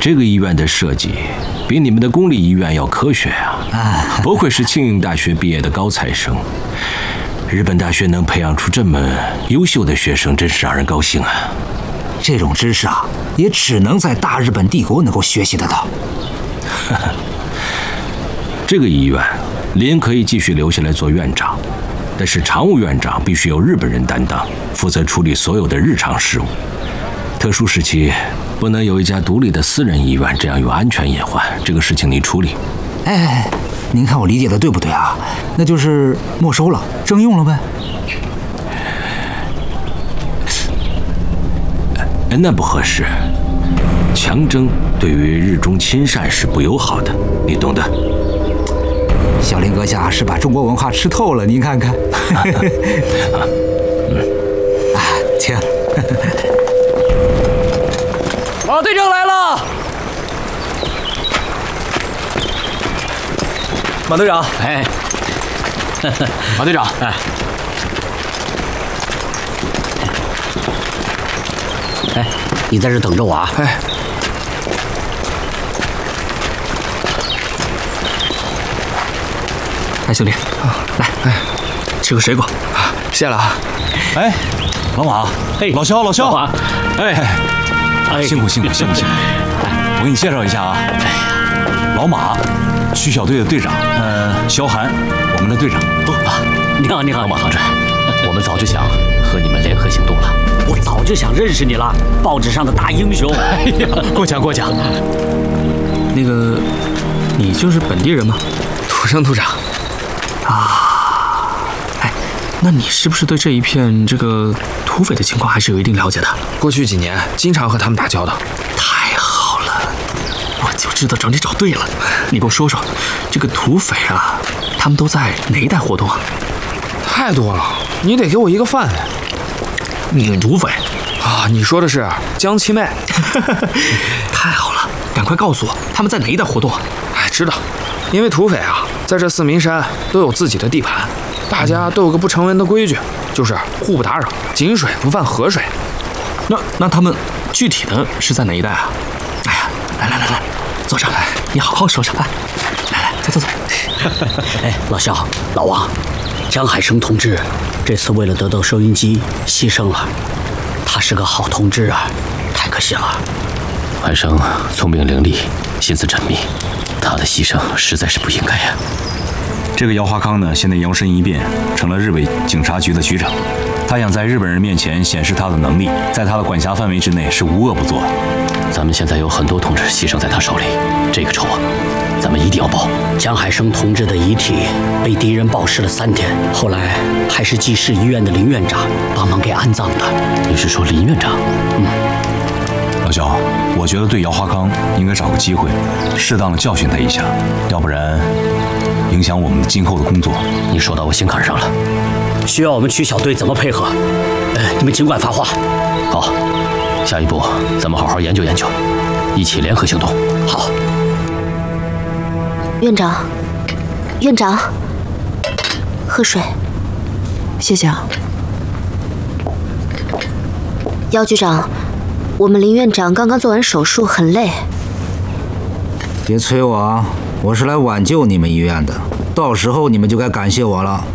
这个医院的设计比你们的公立医院要科学啊！不愧是庆应大学毕业的高材生，日本大学能培养出这么优秀的学生，真是让人高兴啊！ 这种知识啊，也只能在大日本帝国能够学习得到。 这个医院，林可以继续留下来做院长，但是常务院长必须由日本人担当，负责处理所有的日常事务。特殊时期不能有一家独立的私人医院，这样有安全隐患。这个事情你处理。 哎，您看我理解的对不对啊？那就是没收了，征用了呗。 那不合适，强征对于日中亲善是不友好的，你懂的。 小林阁下是把中国文化吃透了，您看看。请。 马队长来了。马队长， 哎， 马队长， 哎，你在这等着我啊！ 哎，兄弟，来，吃个水果，谢了啊！ 哎，老马，老肖， 老马， 辛苦！我给你介绍一下啊，老马，区小队的队长，肖寒，我们的队长。 你好，马行长，我们早就想和你们联合行动了。我早就想认识你了，报纸上的大英雄。 哎呀，过奖。那个，你就是本地人吗？土生土长。啊，哎，那你是不是对这一片这个土匪的情况还是有一定了解的？ 过去几年经常和他们打交道。 太好了，我就知道找你找对了。你给我说说，这个土匪啊，他们都在哪一带活动啊？ 太多了，你得给我一个范围。 女土匪啊，你说的是江七妹。 太好了，赶快告诉我他们在哪一带活动啊？ 哎，知道，因为土匪啊，在这四明山都有自己的地盘，大家都有个不成文的规矩，就是互不打扰，井水不犯河水。 那他们具体的是在哪一带啊？哎呀，来，坐上来，你好好说说。来，坐。 哎，老肖、老王，江海生同志这次为了得到收音机牺牲了，他是个好同志啊，太可惜了。 海生聪明伶俐，心思缜密，他的牺牲实在是不应该呀。 这个姚华康呢，现在摇身一变成了日伪警察局的局长，他想在日本人面前显示他的能力，在他的管辖范围之内是无恶不作的。 咱们现在有很多同志牺牲在他手里，这个仇啊，咱们一定要报。 江海生同志的遗体被敌人暴尸了3天，后来还是济世医院的林院长帮忙给安葬的。 你是说林院长？ 老肖，我觉得对姚华康应该找个机会，适当的教训他一下，要不然影响我们今后的工作。 你说到我心坎上了。 需要我们区小队怎么配合？你们尽管发话。 好，下一步咱们好好研究研究，一起联合行动。 好。 院长，喝水。 谢谢啊。 姚局长，我们林院长刚刚做完手术，很累。 别催我啊，我是来挽救你们医院的，到时候你们就该感谢我了。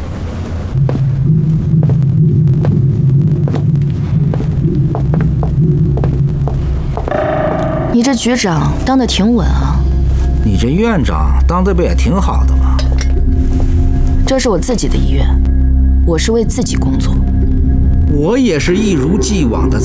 你这局长当得挺稳啊。 你这院长当得不也挺好的吗？ 这是我自己的医院，我是为自己工作。 我也是一如既往的